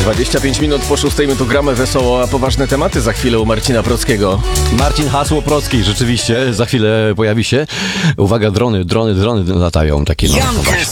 25 minut po 6 my tu gramy wesoło, a poważne tematy za chwilę u Marcina Prockiego. Marcin Hasło Procki, rzeczywiście, za chwilę pojawi się. Uwaga, drony latają takie. No,